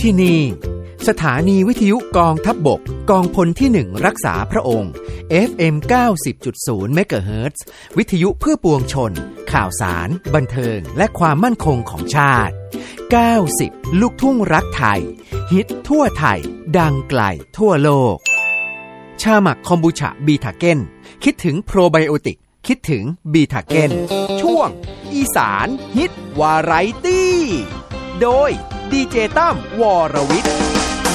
ที่นี่สถานีวิทยุกองทัพบกกองพลที่1รักษาพระองค์ FM 90.0 เมกะเฮิรตซ์ วิทยุเพื่อปวงชนข่าวสารบันเทิงและความมั่นคงของชาติ90ลูกทุ่งรักไทยฮิตทั่วไทยดังไกลทั่วโลกชาหมักคอมบูชาบีทาเก้นคิดถึงโปรไบโอติกคิดถึงบีทาเก้นช่วงอีสานฮิตวาไรตี้โดยดีเจตั้มวรวิทย์